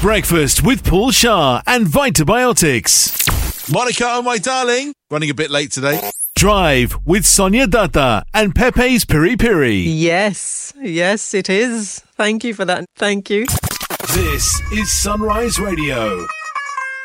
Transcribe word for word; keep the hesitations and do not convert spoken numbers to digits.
Breakfast with Paul Shah and Vitabiotics. Monica, oh my darling, running a bit late today. Drive with Sonia Dutta and Pepe's Piri Piri. Yes, yes, it is. Thank you for that. Thank you. This is Sunrise Radio.